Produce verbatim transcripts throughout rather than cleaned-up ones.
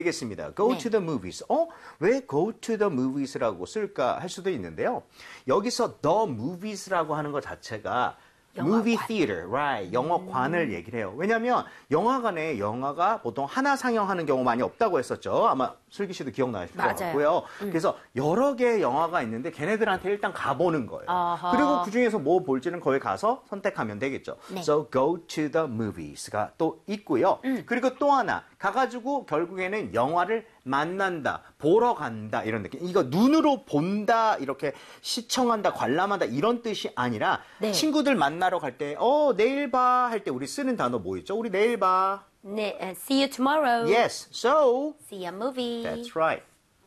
되겠습니다. Go 네. to the movies. 어? 왜 go to the movies라고 쓸까 할 수도 있는데요. 여기서 the movies라고 하는 것 자체가 영화관. movie theater, right? 영화관을 음. 얘기를 해요. 왜냐하면 영화관에 영화가 보통 하나 상영하는 경우 많이 없다고 했었죠. 아마 슬기 씨도 기억나실 것 같고요. 음. 그래서 여러 개의 영화가 있는데 걔네들한테 일단 가보는 거예요. 어허. 그리고 그중에서 뭐 볼지는 거기 가서 선택하면 되겠죠. 네. So go to the movies가 또 있고요. 음. 그리고 또 하나 가가지고 결국에는 영화를 만난다, 보러 간다 이런 느낌. 이거 눈으로 본다, 이렇게 시청한다, 관람한다 이런 뜻이 아니라 네. 친구들 만나러 갈 때 어 내일 봐 할 때 우리 쓰는 단어 뭐 있죠? 우리 내일 봐. 네, uh, see you tomorrow. Yes, so See a movie. that's right.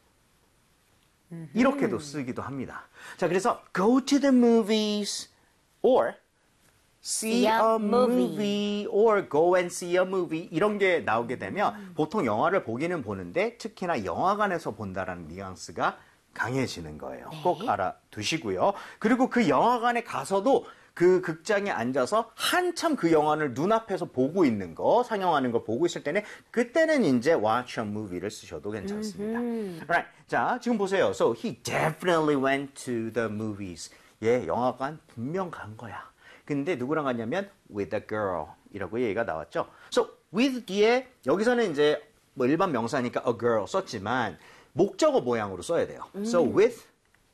이렇게도 쓰기도 합니다. 자, 그래서 go to the movies or see, see a, a movie. movie or go and see a movie 이런 게 나오게 되면 음. 보통 영화를 보기는 보는데 특히나 영화관에서 본다라는 뉘앙스가 강해지는 거예요. 네. 꼭 알아두시고요. 그리고 그 영화관에 가서도 그 극장에 앉아서 한참 그 영화를 눈앞에서 보고 있는 거, 상영하는 걸 보고 있을 때는 그때는 이제 watch a movie를 쓰셔도 괜찮습니다. Mm-hmm. Right. 자, 지금 보세요. So he definitely went to the movies. 예, 영화관 분명 간 거야. 근데 누구랑 갔냐면 with a girl 이라고 얘기가 나왔죠. So with 뒤에 여기서는 이제 뭐 일반 명사니까 a girl 썼지만 목적어 모양으로 써야 돼요. Mm. So with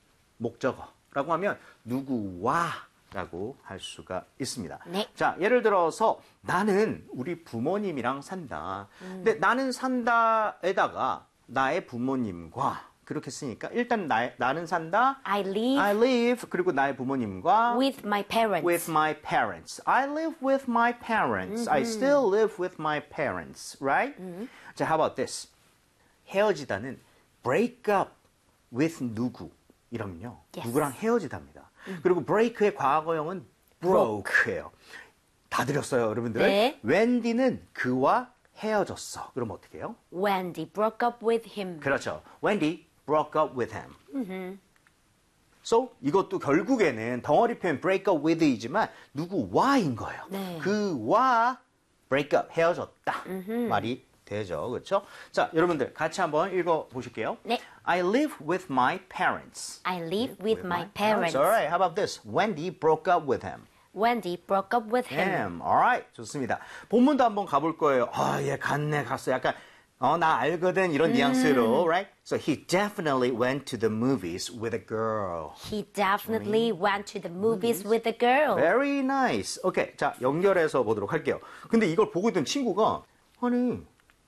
목적어라고 하면 누구와 라고 할 수가 있습니다. 네. 자, 예를 들어서 나는 우리 부모님이랑 산다. 음. 근데 나는 산다에다가 나의 부모님과 그렇게 쓰니까 일단 나, 나는 산다. I live. I live. 그리고 나의 부모님과 with my parents. With my parents. I live with my parents. Mm-hmm. I still live with my parents. Right? Mm-hmm. 자, how about this? 헤어지다는 break up with 누구 이러면요. Yes. 누구랑 헤어지답니다. 음. 그리고 break의 과거형은 broke예요. 다 드렸어요, 여러분들. 네. 웬디는 그와 헤어졌어. 그럼 어떻게 해요? Wendy broke up with him. 그렇죠. Wendy broke up with him. Mm-hmm. So 이것도 결국에는 덩어리 표현 break up with이지만 누구와인 거예요. 네. 그와 break up 헤어졌다. Mm-hmm. 말이 되죠. 그렇죠? 자, 여러분들 같이 한번 읽어 보실게요. 네. I live with my parents. I live with, with my, my parents. parents. All right. How about this? Wendy broke up with him. Wendy broke up with him. him. All right. 좋습니다. 본문도 한번 가볼 거예요. 아, 얘 갔네, 갔어. 약간 어, 나 알거든 이런 음. 뉘앙스로, right? So he definitely went to the movies with a girl. He definitely mm. went to the movies, movies with a girl. Very nice. 오케이. 자, 연결해서 보도록 할게요. 근데 이걸 보고 있던 친구가 아니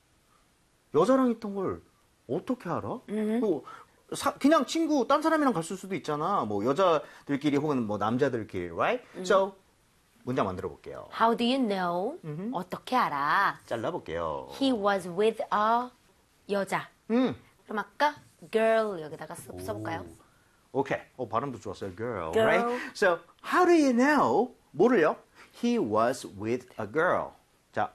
여자랑 있던 걸 어떻게 알아? 음. 뭐, 사, 그냥 친구, 딴 사람이랑 갔을 수도 있잖아. 뭐, 여자들끼리 혹은 뭐, 남자들끼리, right? 음. So, 문장 만들어 볼게요. How do you know? 음흠. 어떻게 알아? 잘라볼게요. He was with a 여자. 음. 그럼 아까 girl 여기다가 써, 써볼까요? 오케이. 어, 발음도 좋았어요. Girl, girl. right? So, how do you know? 뭐를요? He was with a girl. 자,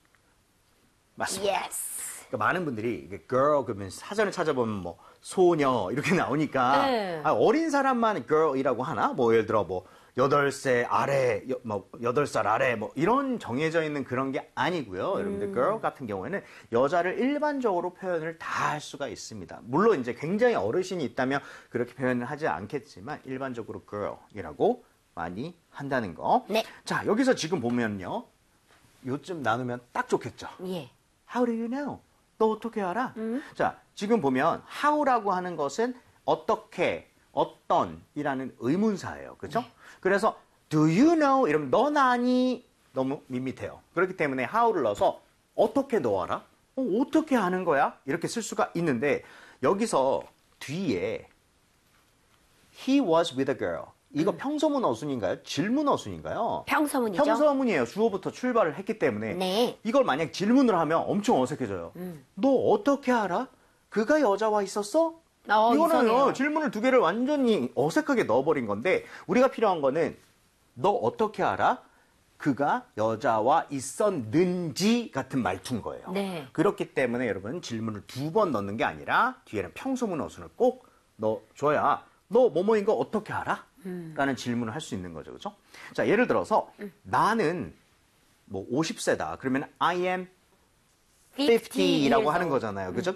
맞습니다. Yes. 그러니까 많은 분들이 이게 girl 그러면 사전을 찾아보면 뭐 소녀 이렇게 나오니까 네. 아, 어린 사람만 girl이라고 하나? 뭐 예를 들어 뭐 여덟 세 아래, 여, 뭐 여덟 살 아래 뭐 이런 정해져 있는 그런 게 아니고요. 음. 여러분들 girl 같은 경우에는 여자를 일반적으로 표현을 다 할 수가 있습니다. 물론 이제 굉장히 어르신이 있다면 그렇게 표현을 하지 않겠지만 일반적으로 girl이라고 많이 한다는 거. 네. 자, 여기서 지금 보면요. 요쯤 나누면 딱 좋겠죠. 예. How do you know? 너 어떻게 알아? 음. 자, 지금 보면 how라고 하는 것은 어떻게, 어떤이라는 의문사예요. 그렇죠? 네. 그래서 do you know? 이러면 넌 아니? 너무 밋밋해요. 그렇기 때문에 how를 넣어서 어떻게 너 알아? 어, 어떻게 아는 거야? 이렇게 쓸 수가 있는데 여기서 뒤에 he was with a girl. 이거 음. 평소문 어순인가요? 질문 어순인가요? 평소문이죠. 평소문이에요. 주어부터 출발을 했기 때문에. 네. 이걸 만약 질문을 하면 엄청 어색해져요. 음. 너 어떻게 알아? 그가 여자와 있었어? 어, 이거는요. 질문을 두 개를 완전히 어색하게 넣어버린 건데 우리가 필요한 거는 너 어떻게 알아? 그가 여자와 있었는지 같은 말투인 거예요. 네. 그렇기 때문에 여러분 질문을 두 번 넣는 게 아니라 뒤에는 평소문 어순을 꼭 넣어줘야 너 뭐뭐인 거 어떻게 알아? 음. 라는 질문을 할 수 있는 거죠. 그렇죠? 자, 예를 들어서 음. 나는 뭐 오십 세다. 그러면 I am fifty fifty라고 years 하는 old. 거잖아요. 그죠?